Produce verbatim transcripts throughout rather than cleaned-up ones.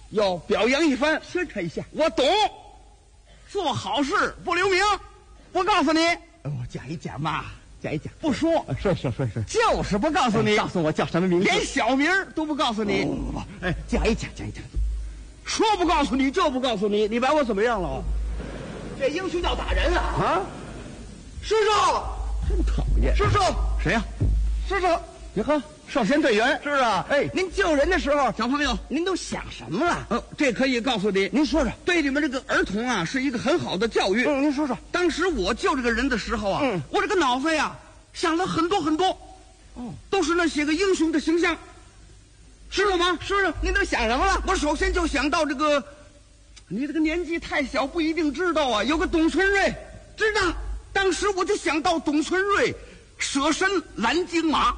要表扬一番， 宣传一下。 我懂，做好事不留名。我告诉你， 我讲一讲嘛，讲一讲。 不说， 说说说说， 就是不告诉你。 告诉我叫什么名字？ 连小名都不告诉你。 不不不，哎，讲一讲，讲一讲。 说不告诉你就不告诉你，你把我怎么样了？ 这英雄要打人啊！ 啊， 师叔， 真讨厌。 师叔， 谁呀？ 师叔， 你看，少先队员是啊。 哎， 您救人的时候， 小朋友， 您都想什么了？ 哦，这可以告诉你。 您说说， 对你们这个儿童啊，是一个很好的教育。 嗯，您说说。 当时我救这个人的时候啊， 嗯， 我这个脑子呀想了很多很多， 哦， 都是那些个英雄的形象，知道吗？ 师叔，您都想什么了？ 我首先就想到这个，你这个年纪太小，不一定知道啊。有个董存瑞，知道。当时我就想到董存瑞舍身蓝鲸马。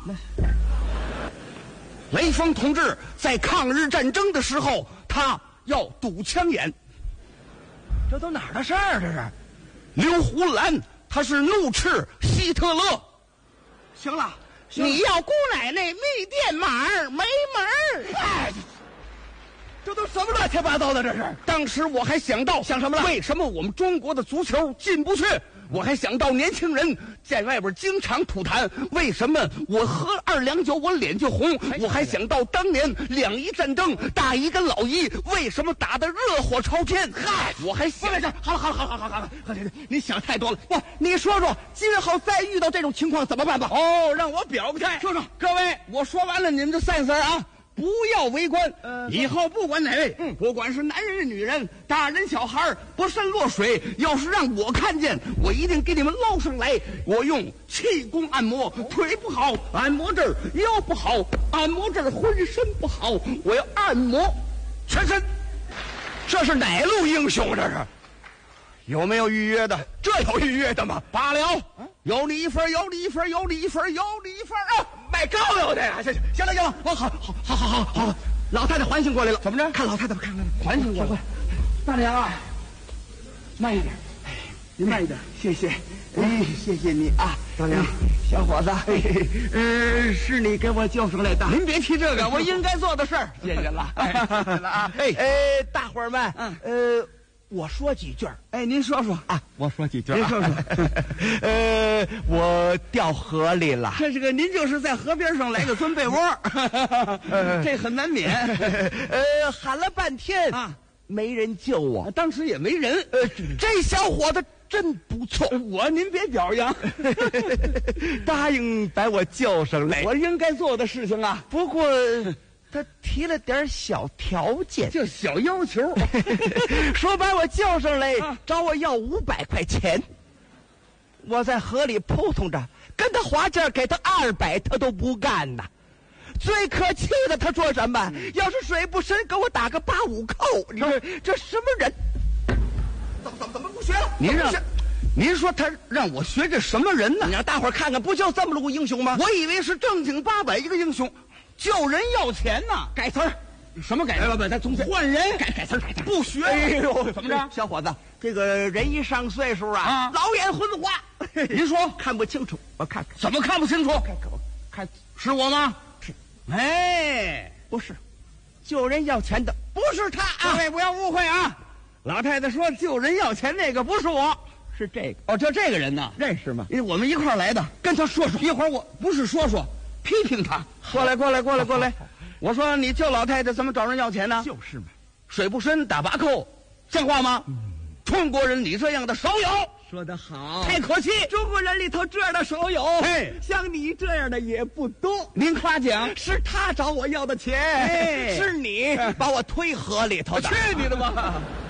雷锋同志在抗日战争的时候，他要堵枪眼。 这都哪儿的事儿？这是。 刘胡兰他是怒斥希特勒。 行了， 你要姑奶奶密电码儿没门儿。 哎，这都什么乱七八糟的？这是。 当时我还想到想什么了？ 为什么我们中国的足球进不去？我还想到年轻人在外边经常吐痰，为什么我喝二两酒我脸就红？我还想到当年两伊战争，大姨跟老姨为什么打得热火朝天？嗨，我还想， 好了好了好了好了好了好了，你想太多了。不，你说说，今后再遇到这种情况怎么办吧？ 哦，让我表个态。 说说， 各位，我说完了，你们就散散啊。不要围观， 呃， 以后不管哪位， 嗯， 不管是男人女人，大人小孩，不慎落水，要是让我看见，我一定给你们捞上来。我用气功按摩，腿不好，按摩这儿；腰不好，按摩这儿；浑身不好，我要按摩全身。 这是哪路英雄？这是有没有预约的？ 这有预约的吗？ 罢了，有你一份，有你一份，有你一份，有你一份啊！ 卖膏药的呀！行行行了行了，我好好好好好好，老太太唤醒过来了。 怎么着？ 看老太太吧，看看唤醒过来。 大娘啊，慢一点， 您慢一点， 谢谢。哎，谢谢你啊，大娘，小伙子，呃，是你给我救上来的。 您别提这个，我应该做的事儿。 谢谢了，谢谢了啊！ 哎， 呃，大伙儿们， 嗯， 呃。我说几句哎，您说说啊！我说几句， 您说说。 呃，我掉河里了。 这是个，您就是在河边上来个钻被窝，这很难免。 呃，喊了半天啊， 没人救我。 当时也没人。 呃，这小伙子真不错， 我您别表扬， 答应把我救上来。 我应该做的事情啊。 不过。他提了点小条件， 就小要求， 说把我叫上来， 啊、 找我要五百块钱。我在河里扑腾着，跟他划价给他二百，他都不干呐。最可气的，他说什么？嗯、要是水不深，给我打个八五扣。你说这什么人？怎么怎么怎么不学了？ 您让，您说他让我学这什么人呢？ 你让大伙儿看看，不就这么路英雄吗？ 我以为是正经八百一个英雄。救人要钱呐， 改词儿， 什么改词？ 不不，他总换人， 改改词儿，改词儿， 不学。 哎呦， 怎么着， 小伙子？这个人一上岁数啊， 啊老眼昏花。 您说看不清楚，我看看， 怎么看不清楚？ 看看我，看是我吗？ 是。 哎， 不是，救人要钱的不是他啊！ 各位不要误会啊！老太太说救人要钱那个不是我， 是这个。 哦，就这个人呢， 认识吗？ 因为我们一块儿来的， 跟他说说。 一会儿我不是说说，批评他。 过来，过来，过来，过来。 我说你救老太太怎么找人要钱呢？ 就是嘛， 水不深打八扣，像话吗？嗯、中国人你这样的少有。 说得好， 太可气！ 中国人里头这样的少有， 哎， 像你这样的也不多。 您夸奖， 是他找我要的钱， 哎， 是你把我推河里头的。 去你的吧！